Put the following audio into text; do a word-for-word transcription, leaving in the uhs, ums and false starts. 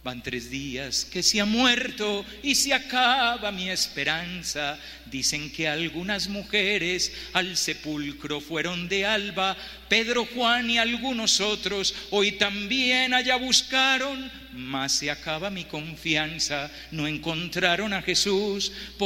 Van tres días que se ha muerto y se acaba mi esperanza. Dicen que algunas mujeres al sepulcro fueron de alba. Pedro, Juan y algunos otros hoy también allá buscaron. Mas se acaba mi confianza, no encontraron a Jesús.